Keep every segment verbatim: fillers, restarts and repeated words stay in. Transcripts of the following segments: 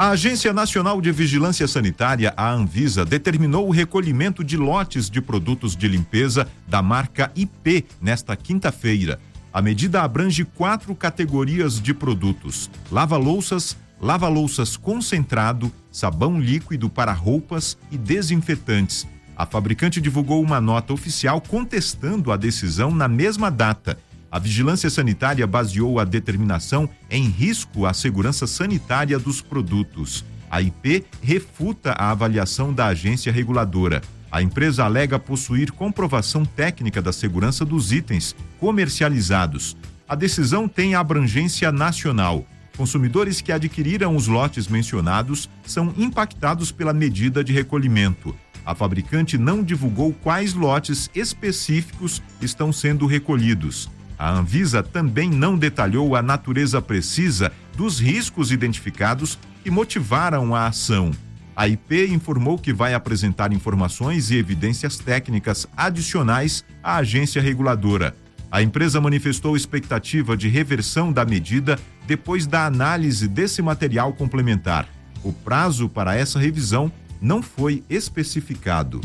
A Agência Nacional de Vigilância Sanitária, a Anvisa, determinou o recolhimento de lotes de produtos de limpeza da marca I P nesta quinta-feira. A medida abrange quatro categorias de produtos: lava-louças, lava-louças concentrado, sabão líquido para roupas e desinfetantes. A fabricante divulgou uma nota oficial contestando a decisão na mesma data. A Vigilância Sanitária baseou a determinação em risco à segurança sanitária dos produtos. A I P refuta a avaliação da agência reguladora. A empresa alega possuir comprovação técnica da segurança dos itens comercializados. A decisão tem abrangência nacional. Consumidores que adquiriram os lotes mencionados são impactados pela medida de recolhimento. A fabricante não divulgou quais lotes específicos estão sendo recolhidos. A Anvisa também não detalhou a natureza precisa dos riscos identificados que motivaram a ação. A I P informou que vai apresentar informações e evidências técnicas adicionais à agência reguladora. A empresa manifestou expectativa de reversão da medida depois da análise desse material complementar. O prazo para essa revisão não foi especificado.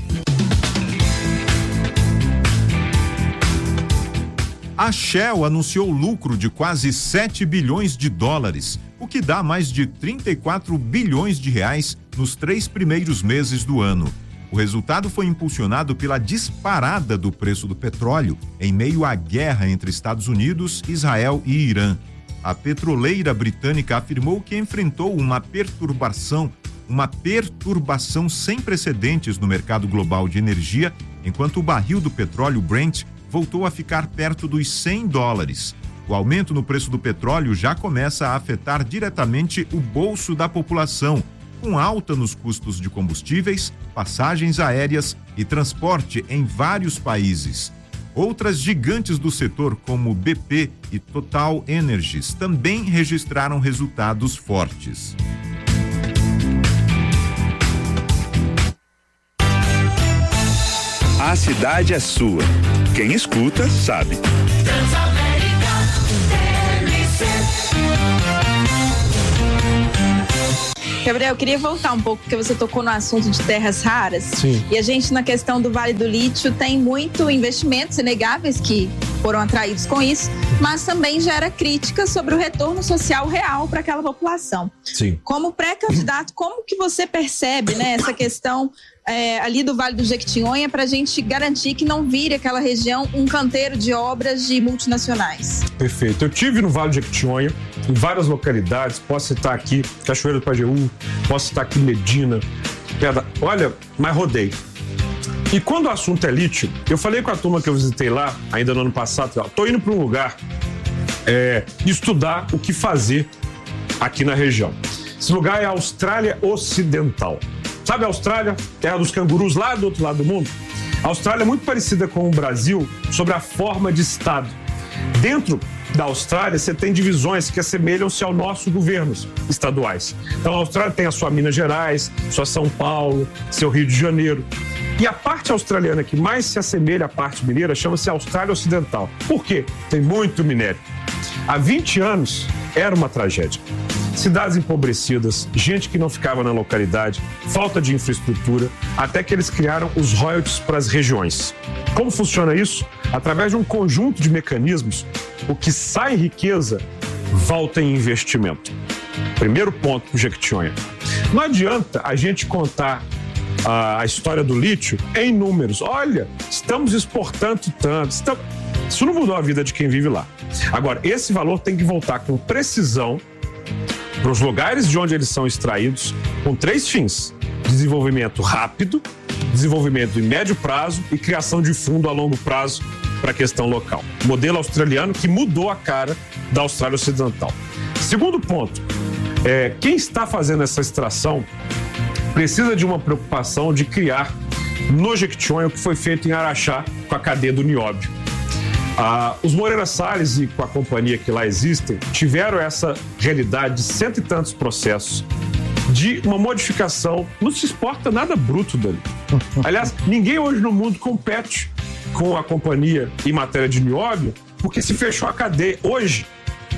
A Shell anunciou lucro de quase sete bilhões de dólares, o que dá mais de trinta e quatro bilhões de reais nos três primeiros meses do ano. O resultado foi impulsionado pela disparada do preço do petróleo em meio à guerra entre Estados Unidos, Israel e Irã. A petroleira britânica afirmou que enfrentou uma perturbação, uma perturbação sem precedentes no mercado global de energia, enquanto o barril do petróleo Brent voltou a ficar perto dos cem dólares. O aumento no preço do petróleo já começa a afetar diretamente o bolso da população, com alta nos custos de combustíveis, passagens aéreas e transporte em vários países. Outras gigantes do setor, como B P e Total Energies, também registraram resultados fortes. A cidade é sua. Quem escuta, sabe. Transamérica, Gabriel, eu queria voltar um pouco, porque você tocou no assunto de terras raras. Sim. E a gente, na questão do Vale do Lítio, tem muito investimentos inegáveis que foram atraídos com isso, mas também gera críticas sobre o retorno social real para aquela população. Sim. Como pré-candidato, como que você percebe, né, essa questão é, ali do Vale do Jequitinhonha para a gente garantir que não vire aquela região um canteiro de obras de multinacionais? Perfeito. Eu tive no Vale do Jequitinhonha, em várias localidades, posso citar aqui Cachoeira do Pajeú, posso citar aqui Medina, Pedra, olha, mas rodei. E quando o assunto é lítio, eu falei com a turma que eu visitei lá, ainda no ano passado, estou indo para um lugar é, estudar o que fazer aqui na região. Esse lugar é a Austrália Ocidental. Sabe a Austrália? Terra dos cangurus lá do outro lado do mundo? A Austrália é muito parecida com o Brasil sobre a forma de Estado. Dentro da Austrália, você tem divisões que assemelham-se aos nossos governos estaduais. Então, a Austrália tem a sua Minas Gerais, sua São Paulo, seu Rio de Janeiro. E a parte australiana que mais se assemelha à parte mineira chama-se Austrália Ocidental. Por quê? Tem muito minério. Há vinte anos era uma tragédia. Cidades empobrecidas, gente que não ficava na localidade, falta de infraestrutura, até que eles criaram os royalties para as regiões. Como funciona isso? Através de um conjunto de mecanismos, o que sai em riqueza volta em investimento. Primeiro ponto do Jequitinhonha. Não adianta a gente contar a história do lítio em números. Olha, estamos exportando tanto. Estamos... Isso não mudou a vida de quem vive lá. Agora, esse valor tem que voltar com precisão para os lugares de onde eles são extraídos, com três fins: desenvolvimento rápido, desenvolvimento em médio prazo e criação de fundo a longo prazo para a questão local. Modelo australiano que mudou a cara da Austrália Ocidental. Segundo ponto, é, quem está fazendo essa extração precisa de uma preocupação de criar no Jequitinhonha o que foi feito em Araxá com a cadeia do nióbio. Ah, os Moreira Salles e com a companhia que lá existem tiveram essa realidade de cento e tantos processos de uma modificação. Não se exporta nada bruto dali. Aliás, ninguém hoje no mundo compete com a companhia em matéria de nióbio, porque se fechou a cadeia. Hoje,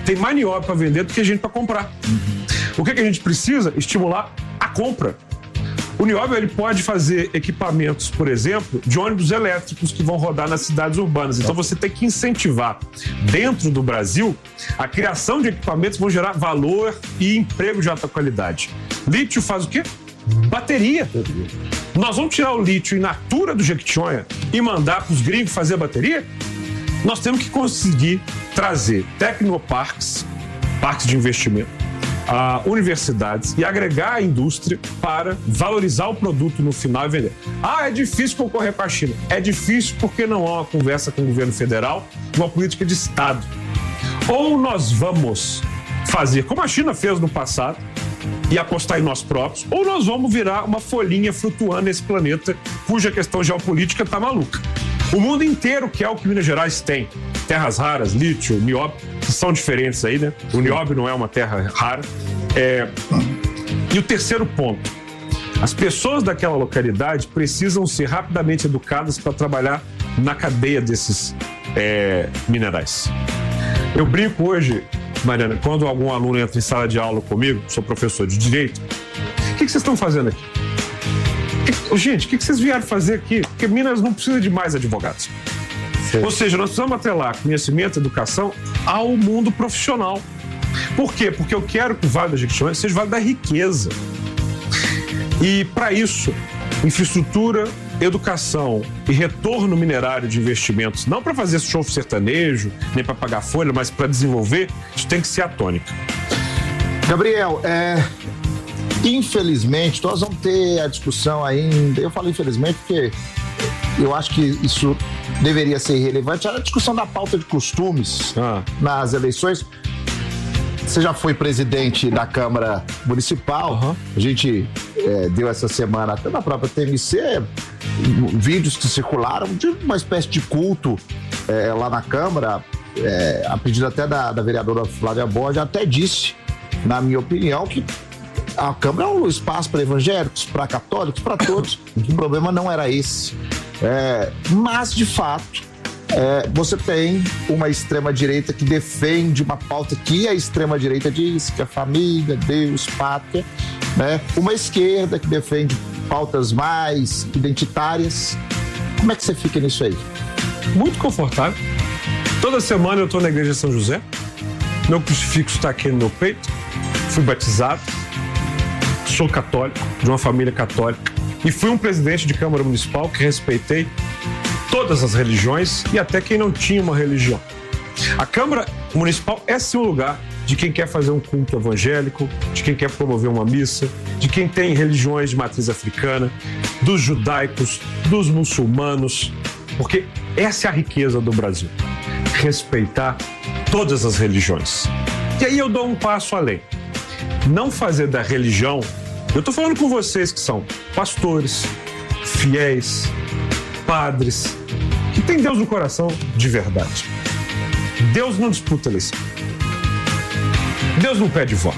tem mais nióbio para vender do que gente para comprar. Uhum. O que, que a gente precisa? Estimular a compra. O nióbio ele pode fazer equipamentos, por exemplo, de ônibus elétricos que vão rodar nas cidades urbanas. Então você tem que incentivar, dentro do Brasil, a criação de equipamentos que vão gerar valor e emprego de alta qualidade. Lítio faz o quê? Bateria. Nós vamos tirar o lítio in natura do Jequitinhonha e mandar para os gringos fazer bateria? Nós temos que conseguir trazer tecnoparques, parques de investimento, a universidades e agregar a indústria para valorizar o produto no final e vender. Ah, é difícil concorrer com a China. É difícil porque não há uma conversa com o governo federal, uma política de Estado. Ou nós vamos fazer como a China fez no passado e apostar em nós próprios, ou nós vamos virar uma folhinha flutuando nesse planeta cuja questão geopolítica está maluca. O mundo inteiro quer o que Minas Gerais tem. Terras raras, lítio, nióbio, que são diferentes aí, né? O nióbio não é uma terra rara. É... E o terceiro ponto. As pessoas daquela localidade precisam ser rapidamente educadas para trabalhar na cadeia desses é, minerais. Eu brinco hoje, Mariana, quando algum aluno entra em sala de aula comigo, sou professor de Direito, o que, que vocês estão fazendo aqui? Que, gente, o que, que vocês vieram fazer aqui? Porque Minas não precisa de mais advogados. Sim. Ou seja, nós precisamos atrelar conhecimento e educação ao mundo profissional. Por quê? Porque eu quero que o Vale do Jequitinhonha seja o Vale da riqueza. E, para isso, infraestrutura, educação e retorno minerário de investimentos, não para fazer show sertanejo, nem para pagar folha, mas para desenvolver, isso tem que ser a tônica. Gabriel, é... infelizmente, nós vamos ter a discussão ainda, eu falo infelizmente porque eu acho que isso deveria ser irrelevante, a discussão da pauta de costumes ah. nas eleições. Você já foi presidente da Câmara Municipal, uhum. a gente é, deu essa semana até na própria T M C vídeos que circularam de uma espécie de culto é, lá na Câmara, é, a pedido até da, da vereadora Flávia Borges, até disse, na minha opinião, que a Câmara é um espaço para evangélicos, para católicos, para todos. O problema não era esse. É, mas, de fato, é, você tem uma extrema-direita que defende uma pauta que a extrema-direita diz que é família, Deus, pátria. Né? Uma esquerda que defende pautas mais identitárias. Como é que você fica nisso aí? Muito confortável. Toda semana eu estou na igreja de São José. Meu crucifixo está aqui no meu peito. Fui batizado. Sou católico, de uma família católica, e fui um presidente de Câmara Municipal que respeitei todas as religiões e até quem não tinha uma religião. A Câmara Municipal é sim um lugar de quem quer fazer um culto evangélico, de quem quer promover uma missa, de quem tem religiões de matriz africana, dos judaicos, dos muçulmanos, porque essa é a riqueza do Brasil, respeitar todas as religiões. E aí eu dou um passo além. Não fazer da religião... Eu estou falando com vocês que são pastores, fiéis, padres, que tem Deus no coração de verdade. Deus não disputa eleição. Deus não pede voto.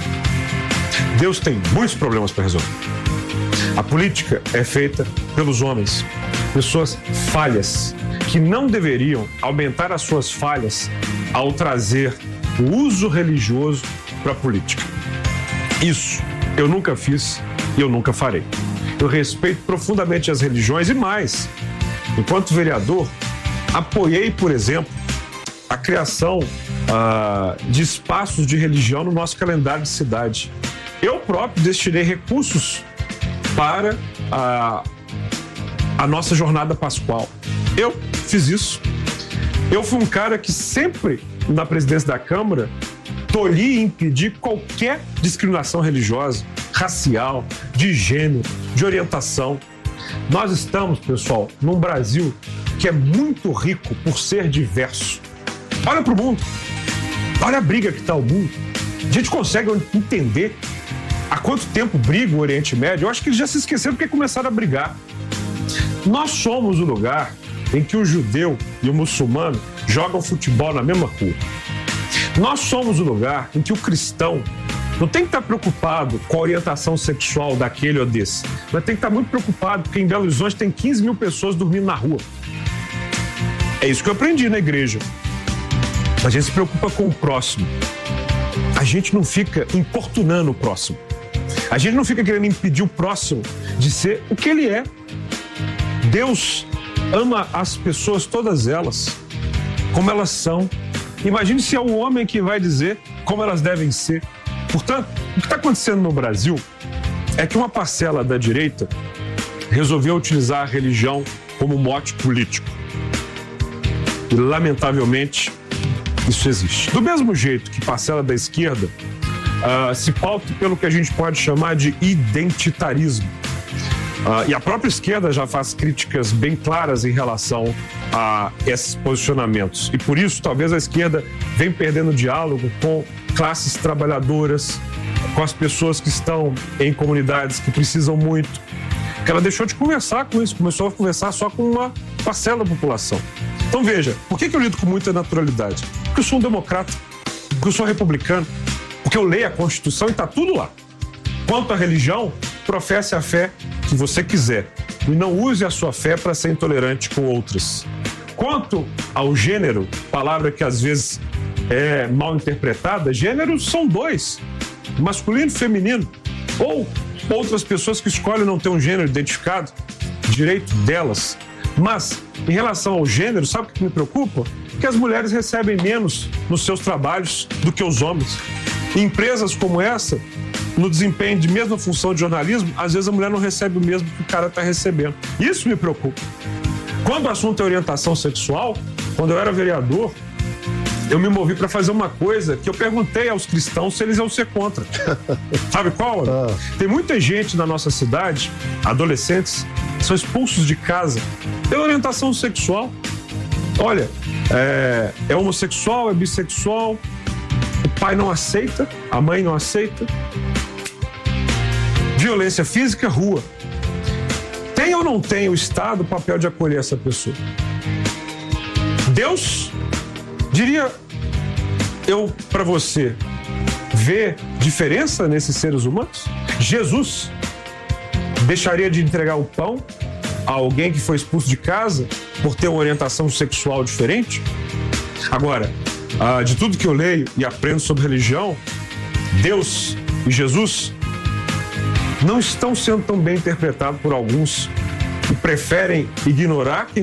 Deus tem muitos problemas para resolver. A política é feita pelos homens, pessoas falhas, que não deveriam aumentar as suas falhas ao trazer o uso religioso para a política. Isso eu nunca fiz e eu nunca farei. Eu respeito profundamente as religiões e mais. Enquanto vereador, apoiei, por exemplo, a criação uh, de espaços de religião no nosso calendário de cidade. Eu próprio destinei recursos para a, a nossa jornada pascual. Eu fiz isso. Eu fui um cara que sempre, na presidência da Câmara, tolhi e impedi qualquer discriminação religiosa, racial, de gênero, de orientação. Nós estamos, pessoal, num Brasil que é muito rico por ser diverso. Olha para o mundo. Olha a briga que está o mundo. A gente consegue entender há quanto tempo briga o Oriente Médio. Eu acho que eles já se esqueceram porque começaram a brigar. Nós somos o lugar em que o judeu e o muçulmano jogam futebol na mesma rua. Nós somos o lugar em que o cristão não tem que estar preocupado com a orientação sexual daquele ou desse, mas tem que estar muito preocupado porque em Belo Horizonte tem quinze mil pessoas dormindo na rua. É isso que eu aprendi na igreja. A gente se preocupa com o próximo. A gente não fica importunando o próximo. A gente não fica querendo impedir o próximo de ser o que ele é. Deus ama as pessoas, todas elas, como elas são. Imagine se é o homem que vai dizer como elas devem ser. Portanto, o que está acontecendo no Brasil é que uma parcela da direita resolveu utilizar a religião como mote político. E, lamentavelmente, isso existe. Do mesmo jeito que parcela da esquerda uh, se pauta pelo que a gente pode chamar de identitarismo. Uh, e a própria esquerda já faz críticas bem claras em relação a esses posicionamentos. E por isso, talvez a esquerda venha perdendo diálogo com classes trabalhadoras, com as pessoas que estão em comunidades que precisam muito. Que ela deixou de conversar com isso, começou a conversar só com uma parcela da população. Então veja, por que eu lido com muita naturalidade? Porque eu sou um democrata, porque eu sou republicano, porque eu leio a Constituição e está tudo lá. Quanto à religião, professe a fé que você quiser e não use a sua fé para ser intolerante com outras. Quanto ao gênero, palavra que às vezes é mal interpretada, gêneros são dois, masculino e feminino, ou outras pessoas que escolhem não ter um gênero identificado, direito delas. Mas, em relação ao gênero, sabe o que me preocupa? Que as mulheres recebem menos nos seus trabalhos do que os homens. Em empresas como essa, no desempenho de mesma função de jornalismo, às vezes a mulher não recebe o mesmo que o cara está recebendo. Isso me preocupa. Quando o assunto é orientação sexual, quando eu era vereador, eu me movi para fazer uma coisa que eu perguntei aos cristãos se eles iam ser contra. Sabe qual? Ah. Tem muita gente na nossa cidade, adolescentes, que são expulsos de casa pela orientação sexual. Olha, é, é homossexual, é bissexual, o pai não aceita, a mãe não aceita. Violência física, rua. Tem ou não tem o Estado o papel de acolher essa pessoa? Deus diria eu para você ver diferença nesses seres humanos? Jesus deixaria de entregar o pão a alguém que foi expulso de casa por ter uma orientação sexual diferente? Agora, de tudo que eu leio e aprendo sobre religião, Deus e Jesus não estão sendo tão bem interpretados por alguns que preferem ignorar quem